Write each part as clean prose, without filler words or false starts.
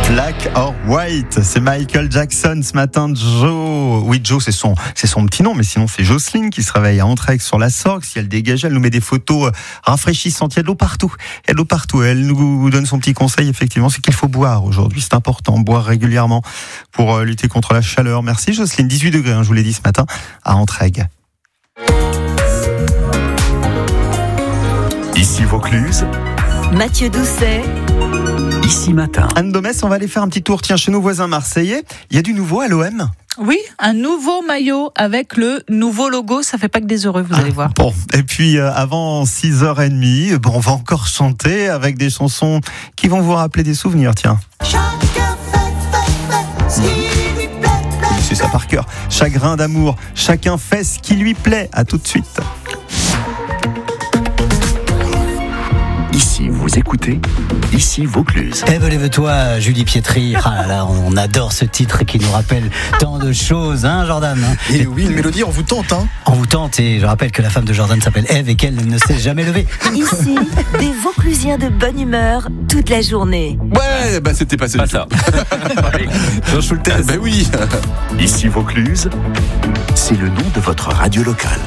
Black or White, c'est Michael Jackson ce matin. Joe, oui Joe c'est son petit nom, mais sinon c'est Jocelyne qui se réveille à Entraigue sur la Sorgue. Si elle dégage, elle nous met des photos rafraîchissantes. Il y a de l'eau partout. Elle nous donne son petit conseil, effectivement, c'est qu'il faut boire aujourd'hui. C'est important, boire régulièrement pour lutter contre la chaleur. Merci Jocelyne. 18 degrés, je vous l'ai dit ce matin, à Entraigue. Ici Vaucluse, Mathieu Doucet. Ici Matin. Anne Domès, on va aller faire un petit tour. Tiens, chez nos voisins marseillais, il y a du nouveau à l'OM. Oui, un nouveau maillot avec le nouveau logo. Ça fait pas que des heureux, vous allez voir. Bon, et puis avant 6h30, on va encore chanter avec des chansons qui vont vous rappeler des souvenirs. Tiens. C'est ça par cœur. Chagrin d'amour. Chacun fait ce qui lui plaît. À tout de suite. Ici vous écoutez, ici Vaucluse. Lève-toi, Julie Pietri. Ah là là, on adore ce titre qui nous rappelle tant de choses, hein, Jordan. Et oui, une mélodie, on vous tente, hein. On vous tente, et je rappelle que la femme de Jordan s'appelle Ève et qu'elle ne s'est jamais levée. Ici, des Vauclusiens de bonne humeur toute la journée. Ouais, c'était pas ça. Jean Schultes. Oui. Ici Vaucluse, c'est le nom de votre radio locale.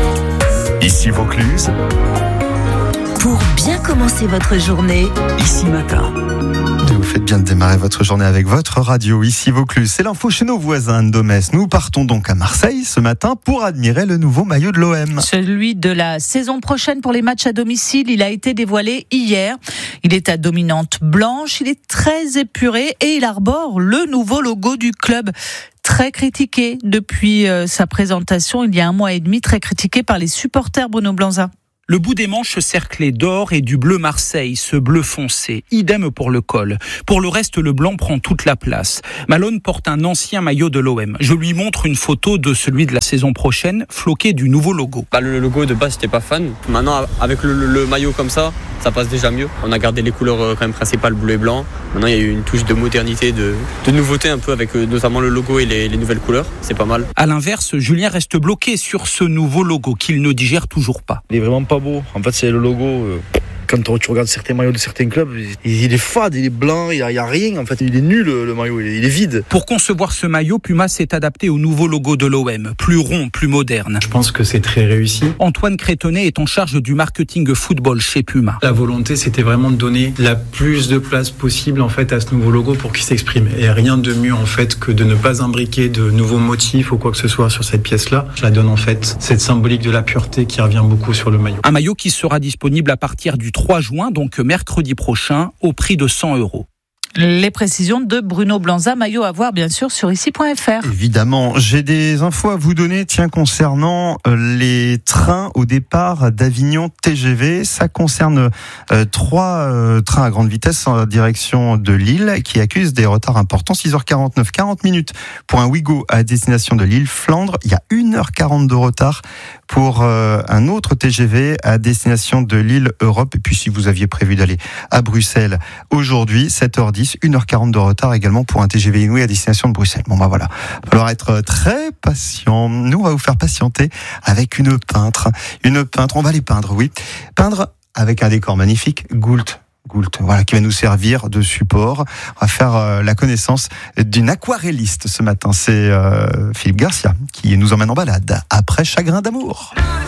Ici Vaucluse, Pour bien commencer votre journée, ici Matin. Vous faites bien de démarrer votre journée avec votre radio, ici Vaucluse. C'est l'info chez nos voisins, Anne Domès. Nous partons donc à Marseille ce matin pour admirer le nouveau maillot de l'OM. Celui de la saison prochaine pour les matchs à domicile, il a été dévoilé hier. Il est à dominante blanche, il est très épuré et il arbore le nouveau logo du club. Très critiqué depuis sa présentation il y a 1 mois et demi, très critiqué par les supporters Bruno Blanza. Le bout des manches cerclé d'or et du bleu Marseille, ce bleu foncé. Idem pour le col. Pour le reste, le blanc prend toute la place. Malone porte un ancien maillot de l'OM. Je lui montre une photo de celui de la saison prochaine, floqué du nouveau logo. Le logo de base, j'étais pas fan. Maintenant, avec le maillot comme ça passe déjà mieux. On a gardé les couleurs quand même principales, bleu et blanc. Maintenant, il y a eu une touche de modernité, de nouveauté un peu avec notamment le logo et les nouvelles couleurs. C'est pas mal. À l'inverse, Julien reste bloqué sur ce nouveau logo qu'il ne digère toujours pas. Il est vraiment pas beau. En fait, c'est le logo. Quand tu regardes certains maillots de certains clubs, il est fade, il est blanc, il y a rien. En fait, il est nul le maillot, il est vide. Pour concevoir ce maillot, Puma s'est adapté au nouveau logo de l'OM, plus rond, plus moderne. Je pense que c'est très réussi. Antoine Crétonnet est en charge du marketing football chez Puma. La volonté, c'était vraiment de donner la plus de place possible en fait à ce nouveau logo pour qu'il s'exprime. Et rien de mieux en fait que de ne pas imbriquer de nouveaux motifs ou quoi que ce soit sur cette pièce-là. Ça donne en fait cette symbolique de la pureté qui revient beaucoup sur le maillot. Un maillot qui sera disponible à partir du 3 juin, donc mercredi prochain, au prix de 100 €. Les précisions de Bruno Blanza, maillot à voir bien sûr sur ici.fr. Évidemment, j'ai des infos à vous donner concernant les trains au départ d'Avignon TGV. Ça concerne 3 trains à grande vitesse en direction de Lille qui accusent des retards importants. 6h49, 40 minutes pour un Ouigo à destination de Lille-Flandre. Il y a 1h40 de retard pour un autre TGV à destination de Lille-Europe. Et puis si vous aviez prévu d'aller à Bruxelles aujourd'hui, 7h10, 1h40 de retard également pour un TGV Inouï à destination de Bruxelles. Bon va falloir être très patient. Nous on va vous faire patienter avec une peintre, on va les peindre, oui. Peindre avec un décor magnifique, Goult, voilà, qui va nous servir de support. On va faire la connaissance d'une aquarelliste ce matin. C'est Philippe Garcia qui nous emmène en balade après Chagrin d'amour.